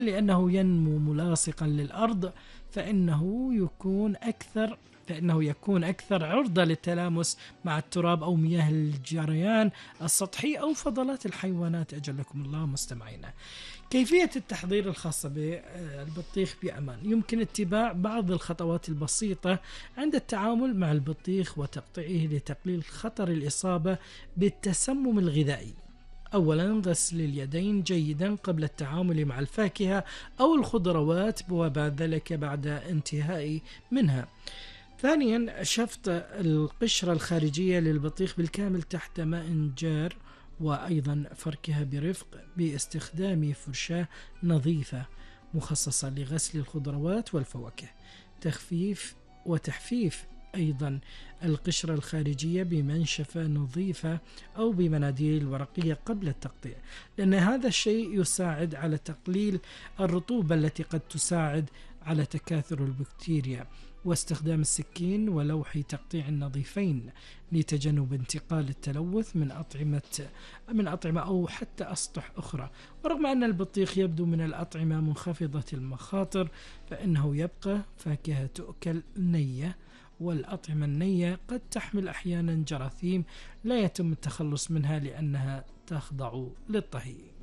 لأنه ينمو ملاصقا للأرض، فإنه يكون أكثر عرضة للتلامس مع التراب أو مياه الجريان السطحي أو فضلات الحيوانات. أجلكم الله مستمعينا. كيفية التحضير الخاصة بالبطيخ بأمان: يمكن اتباع بعض الخطوات البسيطة عند التعامل مع البطيخ وتقطيعه لتقليل خطر الإصابة بالتسمم الغذائي. أولا، غسل اليدين جيدا قبل التعامل مع الفاكهة أو الخضروات وبعد ذلك بعد انتهاء منها. ثانيا، شفط القشرة الخارجية للبطيخ بالكامل تحت ماء جار، وأيضا فركها برفق باستخدام فرشاة نظيفة مخصصة لغسل الخضروات والفواكه. تحفيف أيضا القشرة الخارجية بمنشفة نظيفة أو بمناديل ورقية قبل التقطيع، لأن هذا الشيء يساعد على تقليل الرطوبة التي قد تساعد على تكاثر البكتيريا. واستخدام السكين ولوح تقطيع نظيفين لتجنب انتقال التلوث من أطعمة أو حتى أسطح أخرى. ورغم أن البطيخ يبدو من الأطعمة منخفضة المخاطر، فإنه يبقى فاكهة تؤكل نية، والأطعمة النية قد تحمل أحيانا جراثيم لا يتم التخلص منها لأنها تخضع للطهي.